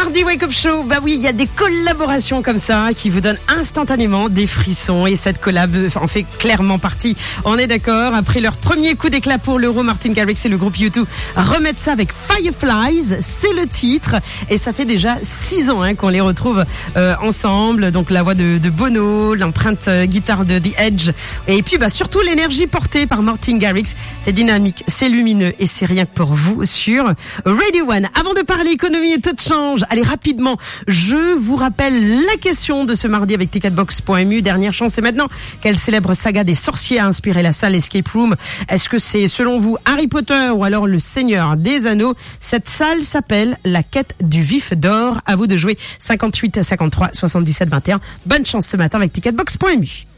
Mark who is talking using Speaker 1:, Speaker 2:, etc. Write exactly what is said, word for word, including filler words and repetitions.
Speaker 1: mardi Wake Up Show. Bah oui, il y a des collaborations comme ça qui vous donnent instantanément des frissons et cette collab en fait clairement partie. On est d'accord. Après leur premier coup d'éclat pour l'Euro, Martin Garrix et le groupe U deux remettent ça avec Fireflies. C'est le titre et ça fait déjà six ans hein, qu'on les retrouve euh, ensemble. Donc la voix de, de Bono, l'empreinte euh, guitare de The Edge et puis bah surtout l'énergie portée par Martin Garrix. C'est dynamique, c'est lumineux et c'est rien que pour vous sur Radio One. Avant de parler économie et taux de change, allez rapidement, je vous rappelle la question de ce mardi avec ticketbox point m u. Dernière chance, c'est maintenant. Quelle célèbre saga des sorciers a inspiré la salle Escape Room? Est-ce que c'est selon vous Harry Potter ou alors le Seigneur des Anneaux? Cette salle s'appelle La Quête du Vif d'Or. À vous de jouer. Cinquante-huit à cinquante-trois soixante-dix-sept vingt et un. Bonne chance ce matin avec ticketbox point m u.